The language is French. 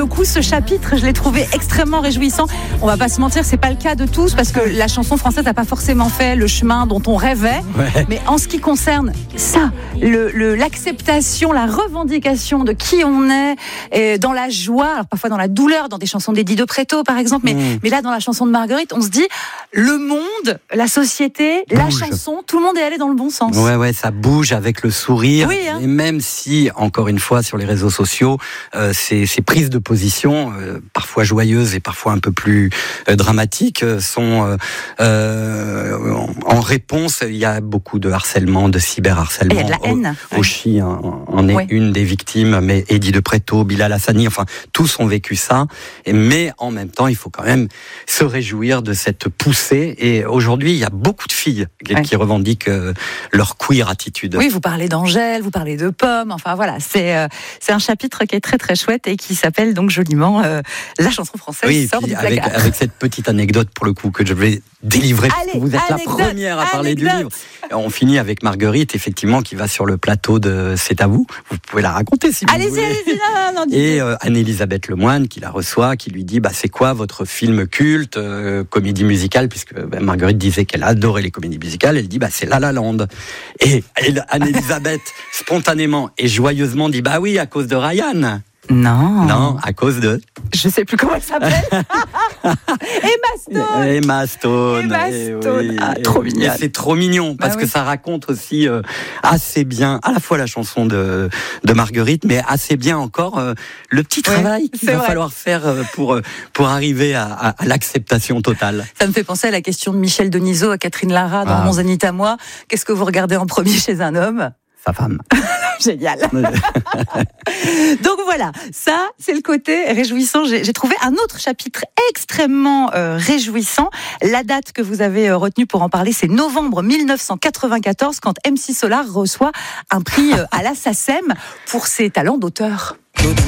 coup, ce chapitre, je l'ai trouvé extrêmement réjouissant. On va pas se mentir, c'est pas le cas de tous, parce que la chanson française n'a pas forcément fait le chemin dont on rêvait. Ouais. Mais en ce qui concerne ça, l'acceptation, la revendication de qui on est, et dans la joie, alors parfois dans la douleur, dans des chansons d'Eddie de Pretto par exemple, mais là dans la chanson de Marguerite, on se dit le monde, la société, la chanson, tout le monde est allé dans le bon sens. Ouais, ça bouge avec le sourire. Oui, hein. Et même si, encore une fois, sur les réseaux sociaux, ces prises de position, parfois joyeuses et parfois un peu plus dramatiques, sont en réponse. Il y a beaucoup de harcèlement, de cyberharcèlement. Il y a de la haine. Oshi en est une des victimes, mais Eddie de Pretto, Bilal Hassani, enfin, tous ont vécu ça. Mais en même temps, il faut quand même se réjouir de cette poussée. Et aujourd'hui, il y a beaucoup de filles qui revendiquent leur queer attitude. Oui, vous parlez d'Angèle, vous parlez de Pomme, enfin voilà, c'est un chapitre qui est très très chouette et qui s'appelle donc joliment La chanson française sort du placard. Avec cette petite anecdote pour le coup que je vais délivrer, parce que vous êtes la première à parler du livre. On finit avec Marguerite, effectivement, qui va sur le plateau de C'est à vous. Vous pouvez la raconter si vous voulez. Allez-y, non. Et Anne-Elisabeth Lemoine qui la reçoit, qui lui dit c'est quoi votre film culte, comédie musicale, puisque Marguerite disait qu'elle adorait les comédies musicales. Elle dit c'est La La Land. Et Anne-Elisabeth spontanément et joyeusement dit oui, à cause de Ryan. Non, à cause de... Je sais plus comment elle s'appelle. Emma Stone. Oui, trop mignon. C'est trop mignon parce que ça raconte aussi assez bien à la fois la chanson de Marguerite, mais assez bien encore le petit travail qu'il va falloir faire pour arriver à l'acceptation totale. Ça me fait penser à la question de Michel Denisot à Catherine Lara dans Mon Zénith à moi. Qu'est-ce que vous regardez en premier chez un homme ? Sa femme. Génial. Donc voilà, ça c'est le côté réjouissant. J'ai trouvé un autre chapitre extrêmement réjouissant. La date que vous avez retenue pour en parler, c'est novembre 1994, quand MC Solar reçoit un prix à la SACEM pour ses talents d'auteur.